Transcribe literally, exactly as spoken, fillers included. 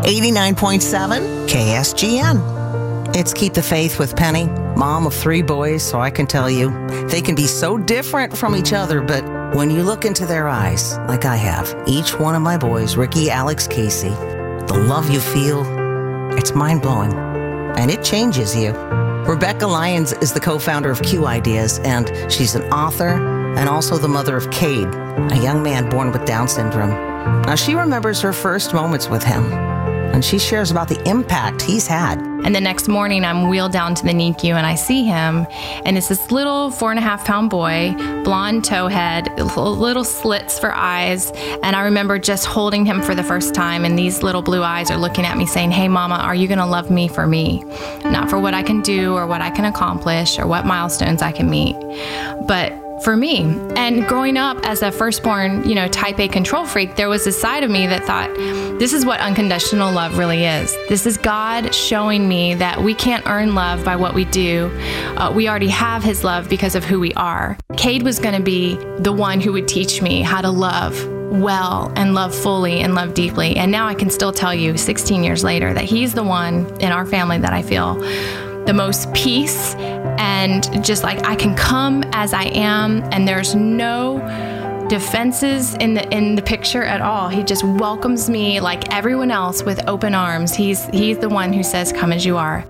eighty-nine point seven K S G N. It's Keep the Faith with Penny, mom of three boys, so I can tell you, they can be so different from each other, but when you look into their eyes, like I have, each one of my boys, Ricky, Alex, Casey, the love you feel, it's mind-blowing, and it changes you. Rebecca Lyons is the co-founder of Q Ideas, and she's an author and also the mother of Cade, a young man born with Down syndrome. Now, she remembers her first moments with him, and she shares about the impact he's had. And the next morning, I'm wheeled down to the N I C U, and I see him, and it's this little four and a half pound boy, blonde towhead, little slits for eyes, and I remember just holding him for the first time, and these little blue eyes are looking at me saying, "Hey, Mama, are you gonna love me for me? Not for what I can do or what I can accomplish or what milestones I can meet, but for me." And growing up as a firstborn, you know, type A control freak, there was a side of me that thought, this is what unconditional love really is. This is God showing me that we can't earn love by what we do. Uh, we already have his love because of who we are. Cade was going to be the one who would teach me how to love well and love fully and love deeply. And now I can still tell you sixteen years later that he's the one in our family that I feel the most peace, and just like I can come as I am, and there's no defenses in the in the picture at all. He just welcomes me like everyone else with open arms. He's he's the one who says, "Come as you are."